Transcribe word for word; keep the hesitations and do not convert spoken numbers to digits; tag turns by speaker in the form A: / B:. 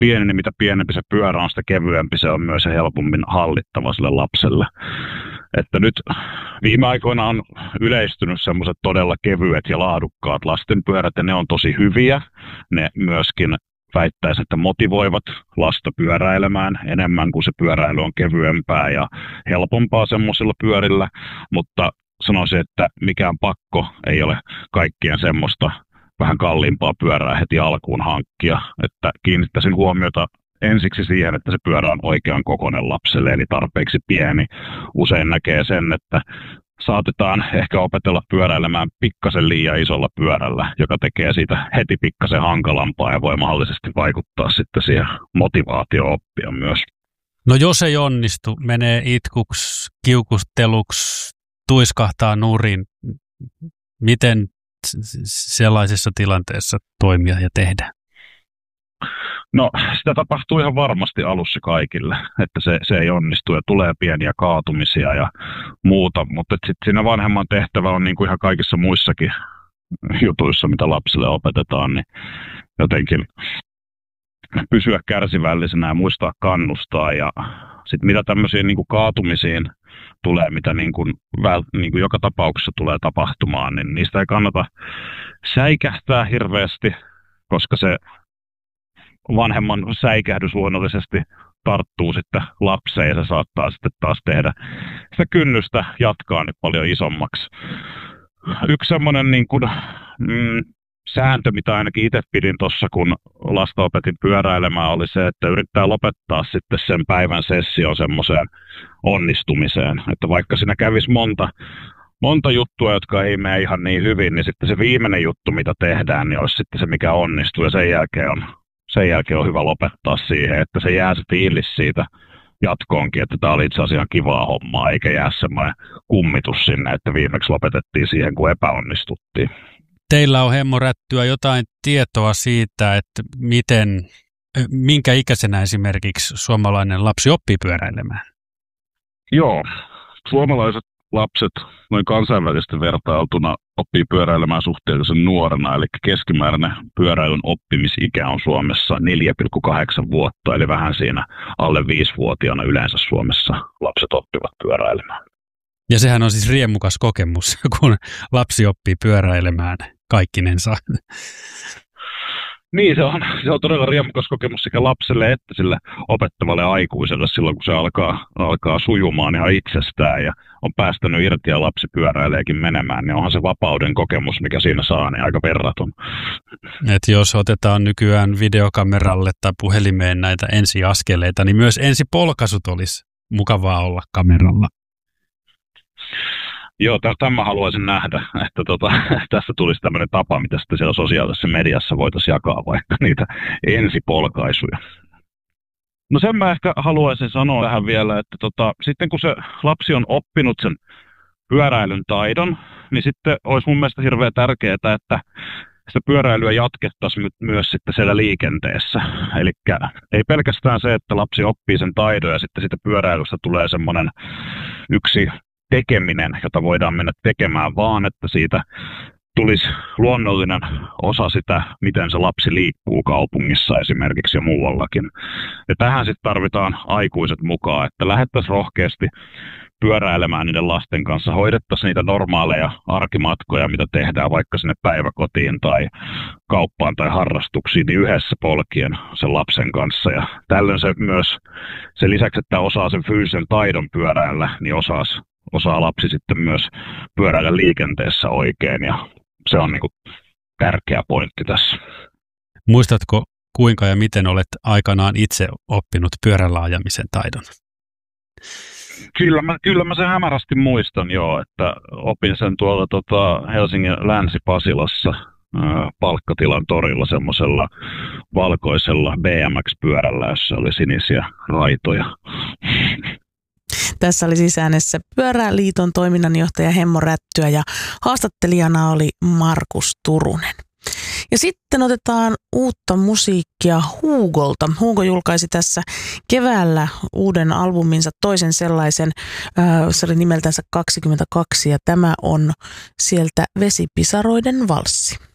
A: pieni, niin mitä pienempi se pyörä on, sitä kevyempi se on myös ja helpommin hallittava sille lapselle. Että nyt viime aikoina on yleistynyt semmoiset todella kevyet ja laadukkaat lastenpyörät, ja ne on tosi hyviä. Ne myöskin väittäisi, että motivoivat lasta pyöräilemään enemmän, kuin se pyöräily on kevyempää ja helpompaa semmoisilla pyörillä, mutta sanoisin, että mikään pakko ei ole kaikkien semmoista vähän kalliimpaa pyörää heti alkuun hankkia, että kiinnittäisin huomiota ensiksi siihen, että se pyörä on oikean kokoinen lapselle, eli tarpeeksi pieni. Usein näkee sen, että saatetaan ehkä opetella pyöräilemään pikkasen liian isolla pyörällä, joka tekee siitä heti pikkasen hankalampaa ja voi mahdollisesti vaikuttaa sitten siihen motivaatioon oppia myös.
B: No jos ei onnistu, menee itkuksi, kiukusteluksi, tuiskahtaa nurin, miten sellaisessa tilanteessa toimia ja tehdä?
A: No sitä tapahtuu ihan varmasti alussa kaikille, että se, se ei onnistu ja tulee pieniä kaatumisia ja muuta, mutta sitten siinä vanhemman tehtävä on niin kuin ihan kaikissa muissakin jutuissa, mitä lapsille opetetaan, niin jotenkin pysyä kärsivällisenä ja muistaa kannustaa. Ja sitten mitä tämmöisiin niin kuin kaatumisiin tulee, mitä niin kuin, niin kuin joka tapauksessa tulee tapahtumaan, niin niistä ei kannata säikähtää hirveästi, koska se vanhemman säikähdys luonnollisesti tarttuu sitten lapseen ja se saattaa sitten taas tehdä sitä kynnystä jatkaa nyt paljon isommaksi. Yksi semmoinen niin kuin, mm, sääntö, mitä ainakin itse pidin tuossa, kun lasta opetin pyöräilemään, oli se, että yrittää lopettaa sitten sen päivän sessio semmoiseen onnistumiseen. Että vaikka siinä kävisi monta, monta juttua, jotka ei mene ihan niin hyvin, niin sitten se viimeinen juttu, mitä tehdään, niin olisi sitten se, mikä onnistuu ja sen jälkeen on Sen jälkeen on hyvä lopettaa siihen, että se jää se fiilis siitä jatkoonkin, että tämä oli itse asiassa kivaa hommaa, eikä jää semmoinen kummitus sinne, että viimeksi lopetettiin siihen, kun epäonnistuttiin.
B: Teillä on Hemmo Rättyä jotain tietoa siitä, että miten, minkä ikäisenä esimerkiksi suomalainen lapsi oppii pyöräilemään?
A: Joo, suomalaiset lapset noin kansainvälisesti vertailtuna oppii pyöräilemään suhteellisen nuorena, eli keskimääräinen pyöräilyn oppimisikä on Suomessa neljä pilkku kahdeksan vuotta, eli vähän siinä alle viisivuotiaana yleensä Suomessa lapset oppivat pyöräilemään.
B: Ja sehän on siis riemukas kokemus, kun lapsi oppii pyöräilemään kaikkinensa.
A: Niin, se on, se on todella riemukas kokemus sekä lapselle että sille opettavalle aikuiselle silloin, kun se alkaa, alkaa sujumaan ihan itsestään ja on päästänyt irti ja lapsi pyöräileekin menemään, niin onhan se vapauden kokemus, mikä siinä saa, niin aika verraton.
B: Et jos otetaan nykyään videokameralle tai puhelimeen näitä ensiaskeleita, niin myös ensipolkaisut olisi mukavaa olla kameralla.
A: Joo, tämä haluaisin nähdä, että tota, tässä tulisi tämmöinen tapa, mitä sitten siellä sosiaalisessa mediassa voitaisiin jakaa vaikka niitä ensipolkaisuja. No sen mä ehkä haluaisin sanoa tähän vielä, että tota, sitten kun se lapsi on oppinut sen pyöräilyn taidon, niin sitten olisi mun mielestä hirveän tärkeää, että sitä pyöräilyä jatkettaisiin myös sitten siellä liikenteessä. Eli ei pelkästään se, että lapsi oppii sen taidon ja sitten siitä pyöräilystä tulee semmoinen yksi tekeminen, jota voidaan mennä tekemään, vaan että siitä tulisi luonnollinen osa sitä, miten se lapsi liikkuu kaupungissa esimerkiksi ja muuallakin. Ja tähän sitten tarvitaan aikuiset mukaan, että lähdettäisiin rohkeasti pyöräilemään niiden lasten kanssa, hoidettaisiin niitä normaaleja arkimatkoja, mitä tehdään vaikka sinne päiväkotiin tai kauppaan tai harrastuksiin, niin yhdessä polkien sen lapsen kanssa. Ja tällöin se myös, sen lisäksi, että osaa sen fyysisen taidon pyöräillä, niin osaisi osaa lapsi sitten myös pyöräillä liikenteessä oikein, ja se on niin kuin tärkeä pointti tässä.
B: Muistatko, kuinka ja miten olet aikanaan itse oppinut pyörällä ajamisen taidon?
A: Kyllä mä, kyllä mä sen hämärästi muistan jo, että opin sen tuolla tota Helsingin Länsi-Pasilassa ää, Palkkatilan torilla semmoisella valkoisella B M X-pyörällä, jossa oli sinisiä raitoja.
C: Tässä oli siis äänessä Pyöräliiton toiminnanjohtaja Hemmo Rättyä ja haastattelijana oli Markus Turunen. Ja sitten otetaan uutta musiikkia Hugolta. Hugo julkaisi tässä keväällä uuden albuminsa, toisen sellaisen, se oli nimeltänsä kaksikymmentäkaksi ja tämä on sieltä Vesipisaroiden valssi.